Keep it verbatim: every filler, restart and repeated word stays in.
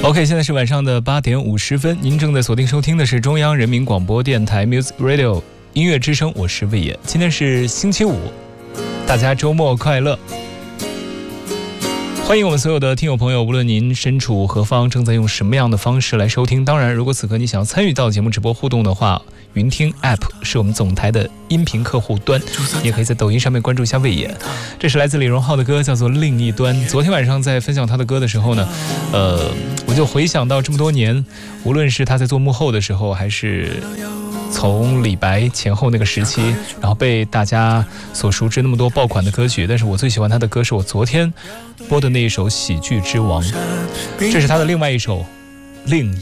OK， 现在是晚上的八点五十分，您正在锁定收听的是中央人民广播电台 Music Radio 音乐之声，我是魏野。今天是星期五，大家周末快乐！欢迎我们所有的听友朋友，无论您身处何方，正在用什么样的方式来收听。当然，如果此刻你想要参与到节目直播互动的话，云听 App 是我们总台的音频客户端，你也可以在抖音上面关注一下魏野。这是来自李荣浩的歌，叫做《另一端》。昨天晚上在分享他的歌的时候呢，呃，我就回想到这么多年，无论是他在做幕后的时候，还是从李白前后那个时期，然后被大家所熟知那么多爆款的歌曲，但是我最喜欢他的歌是我昨天播的那一首《喜剧之王》，这是他的另外一首《另